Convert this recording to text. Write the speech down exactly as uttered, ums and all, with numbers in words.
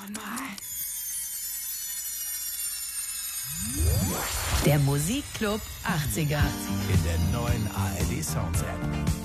Der Musikclub achtziger. In der neuen A R D Sounds App.